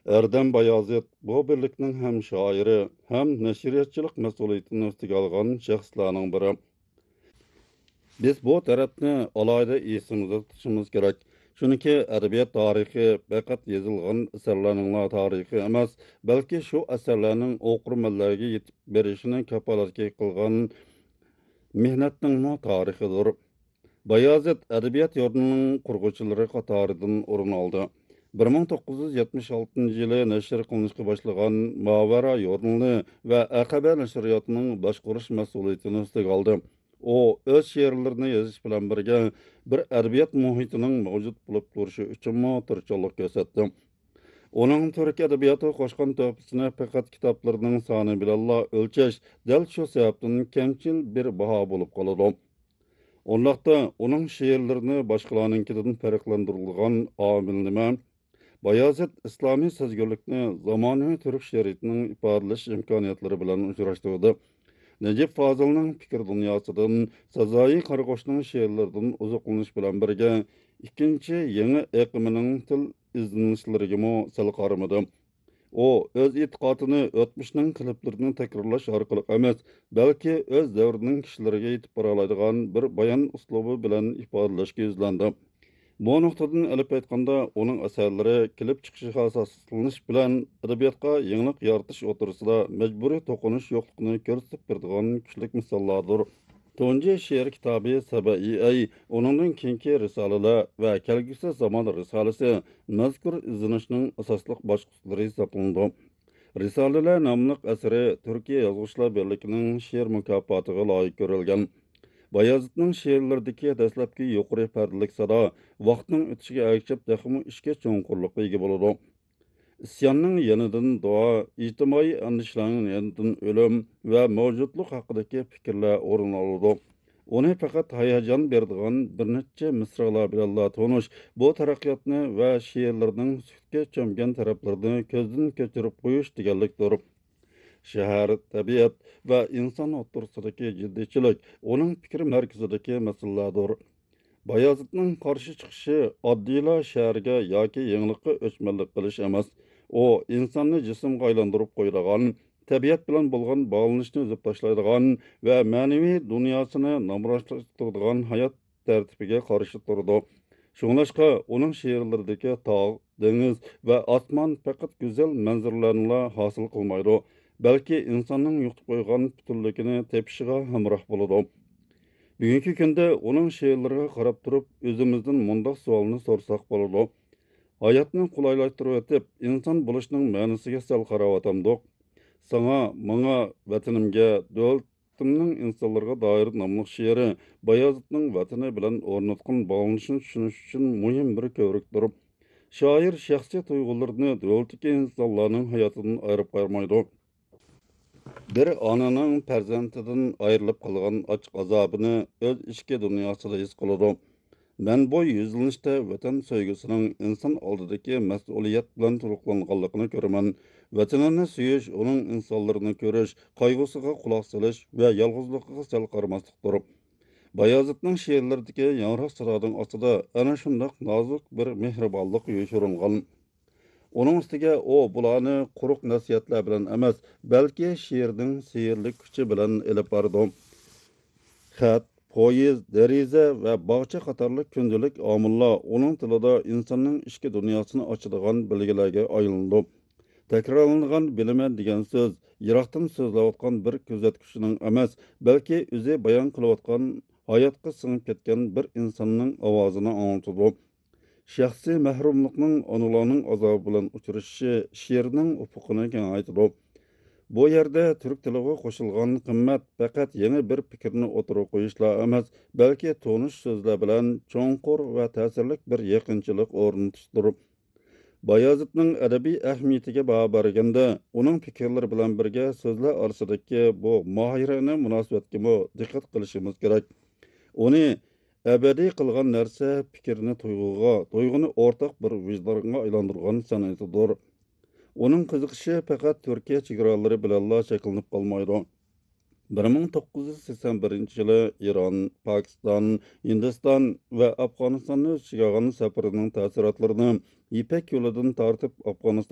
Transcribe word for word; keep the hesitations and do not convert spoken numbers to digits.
Erdem Bayazit bu birlikning hem şairi, hem neşriyatçılık mesuliyetini üstüge algan şahslarning biri. Biz bu tarafni alayda esimizde tutuşumuz kerak. Chunki adabiyot tarixi faqat yozilgan asarlarning tarixi emas, balki shu asarlarning o'qirmanlarga yetib berishini kafolatga qilgan mehnatning tarixidir. Bayazit adabiyot yurtining qurg'uvchilari qatoridan o'rin oldi. bir ming to'qqiz yuz yetmish oltinchi yili nashr qilinishga boshlagan Mavara yurnini va Aqaba nashriyotining boshqarish mas'uliyatini ustiga oldi. O o'z she'rlarini yozish bilan birga bir adabiyot muhitining mavjud bo'lib turishi uchun tirishchilik ko'rsatdi. Onun Türk adabiyatı qo'shgan to'pisini faqat kitoblarning soni bilan o'lchash dal shu sababdan kamchil bir baho bo'lib qoladi. Onlaqda onun şiirlerini başkalarınkinden farklandırılgan amil nima? Bayazit İslami sözgürlükni zamonaviy Türk şiiritinin ifadalash imkoniyatlari bilan uchrashtirdi. Necip Fazıl'ның fikir dünyasıdan, Sazai Qarag'ochning şiirlaridan uzuqlanish bilan birga ikkinchi yangi aqimining til izlanishlariga sal qaramadi. O, öz etiqatını ötmüşnün qiliblarini takrorlash orqali emas, balki öz davrining kishilariga yetib boralaydigan bir bayon uslubi bilan ifodalashga yuzlandi. Bu nuqtadan olib aytganda, uning asarlari kelib chiqishiga asoslanish bilan adabiyotga yangilik yaratish o'tirisida majburiy to'qinish yo'qligini ko'rsatib beradigan kuchli misollardir. Tunji she'r kitobi Sabai, onundan keyingi risolalar va kelgusi zamon risolasi mazkur izlanishning asosli bosqichlari hisoblanadi. Risolalar nomli asari Turkiya Yozuvchilar birligining she'r mukofotiga loyiq ko'rilgan. Bayazitning she'rlaridagi dastlabki yuqori pardalik sado vaqtning o'tishiga ergashib daxmi ishga cho'nqurlikqa ega bo'ladi. İsyanning yanidan duo, ijtimoiy andishlarning yanidan o'lim va mavjudlik haqidagi fikrlar o'rin oladi. Uni faqat hayajon beradigan bir necha misralar bilan tonish, bu taraqqiyotni va she'rlarning sutga cho'mgan taraflarini ko'zdan kechirib qo'yish deganlikdir. Shahar, tabiat va inson o'rtasidagi jiddiychilik uning fikr markazidagi masalalardir. Bayazitning qarshi chiqishi oddiylar shaharga yoki yangilikqa o'chmanlik qilish emas. O insonni jismga aylantirib qo'yadigan, tabiat bilan bo'lgan bog'lanishni uzib tashlaydigan va ma'naviy dunyosini nomrashtiradigan hayot tartibiga qarshi turdi. Shunglashqa uning she'rlaridagi tog', dengiz va osmon faqat go'zal manzaralarni hosil qilmaydi, balki insonning yo'qotib qo'ygan butunligini tepishiga hamroh bo'ladi. Bugungi kunda uning she'rlariga qarab turib, o'zimizdan mundaq savolni sorsak bo'ladi. Hayotni qulaylaştırıp etip, insan buluşunun ma'nisiga sal qarawatamdiq. Sana, manga, vatanimga, dövlətimning insonlarga doir nomli she'ri Bayazitning vatani bilan o'rnatgan bog'lanishni tushunish uchun muhim bir ko'rikdir. Shoir shaxsiy tuyg'ularni dövlətdagi insonlarning hayotidan ayirib qo'ymaydi. Bir onaning farzandidan ayrilib qolgan och azobini o'z ichki dunyosida his qiladi. Men bu yüzlanishda vatan sevgisining inson oldidagi mas'uliyat bilan to'liqlanganligini ko'raman. Vatanini suyish, uning insonlarini ko'rish, qayg'usiga quloq solish va yolg'izligiga sal qaramaslikdir. Bayazitning she'rlaridagi yangroq sadoning ostida ana shunday nozik bir mehribonlik yoshirilgan. Onun ustiga o bularni quruq nasihatlar bilan emas, balki she'rning sehrli kuchi bilan elib bordi. Xat, poyez, deriza va bog'cha qatorli kundalik omillar uning tilida insonning ichki dunyosini ochadigan belgilarga aylandi. Takrorlangan bilaman degan so'z yiroqdan so'zlayotgan bir kuzatuvchining emas, balki o'zi bayon qilayotgan hayotga singib ketgan bir insonning ovozini anglatadi. Shaxsiy mahrumlikning onalarning azobi bilan uchrashishi she'rning ufuqini kengaytirdi. Bu yerda turk tiliga qo'shilgan qimmat faqat yangi bir fikrni o'tirib qo'yishlar emas, balki tonish so'zlar bilan cho'nqur va ta'sirli bir yaqinchilik o'rnatishdir. Bayazitning adabiy ahamiyatiga baho berganda, uning fikrlari bilan birga so'zlar orasidagi bu mohirona munosabatga diqqat qilishimiz kerak. Uni abadiy qilgan narsa fikrni tuyg'uga, tuyg'uni o'rtaq bir vijdonga aylantirgan san'atidir. Onun qiziqishi faqat Turkiya chegaralari bilan cheklanib qolmaydi. bir ming to'qqiz yuz sakson birinchi yili Iran, Pokiston, Hindiston va Afg'onistonni chegaralagan safarining ta'sirotlarini Ipak yo'lidan tortib Afg'oniston